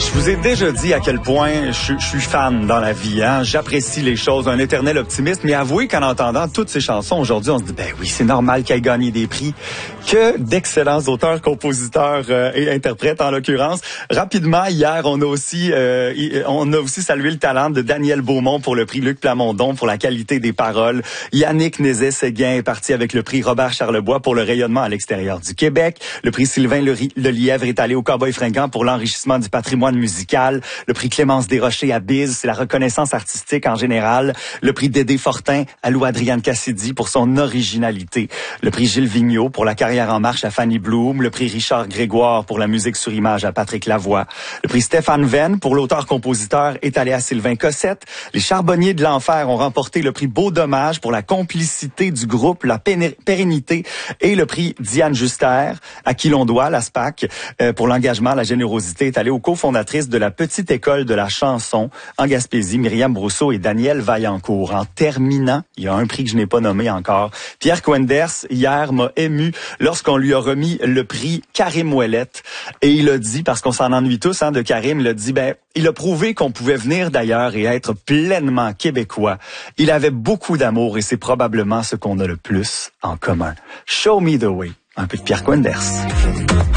Je vous ai déjà dit à quel point je suis fan dans la vie. Hein? J'apprécie les choses, un éternel optimiste. Mais avouez qu'en entendant toutes ces chansons aujourd'hui, on se dit, ben oui, c'est normal qu'elle ait gagné des prix. Que d'excellents auteurs, compositeurs et interprètes en l'occurrence. Rapidement, hier, on a aussi salué le talent de Daniel Beaumont pour le prix Luc Plamondon pour la qualité des paroles. Yannick Nézet-Séguin est parti avec le prix Robert Charlebois pour le rayonnement à l'extérieur du Québec. Le prix Sylvain Lelièvre est allé au Cowboy Fringant pour l'enrichissement du patrimoine musical. Le prix Clémence Desrochers à Biz, c'est la reconnaissance artistique en général. Le prix Dédé Fortin à Lou-Adrienne Cassidy pour son originalité. Le prix Gilles Vigneault pour la carrière en marche à Fanny Bloom. Le prix Richard Grégoire pour la musique sur image à Patrick Lavoie. Le prix Stéphane Venn pour l'auteur-compositeur est allé à Sylvain Cossette. Les Charbonniers de l'Enfer ont remporté le prix Beau Dommage pour la complicité du groupe, la pérennité, et le prix Diane Juster, à qui l'on doit, la SPAC, pour l'engagement, la générosité, est allé aux cofondatrices de la Petite École de la chanson en Gaspésie, Myriam Brousseau et Daniel Vaillancourt. En terminant, il y a un prix que je n'ai pas nommé encore. Pierre Quenders, hier, m'a ému lorsqu'on lui a remis le prix Karim Ouellette. Et il a dit, parce qu'on s'en ennuie tous de Karim, il a dit, il a prouvé qu'on pouvait venir d'ailleurs et être pleinement québécois. Il avait beaucoup d'amour et c'est probablement ce qu'on a le plus en commun. Show me the way. Un peu de Pierre Quenders.